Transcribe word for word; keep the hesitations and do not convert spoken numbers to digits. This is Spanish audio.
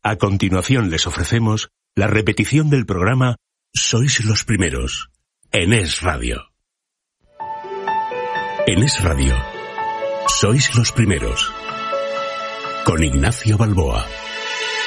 A continuación les ofrecemos la repetición del programa Sois los Primeros, en Es Radio. En Es Radio, Sois los Primeros, con Ignacio Balboa.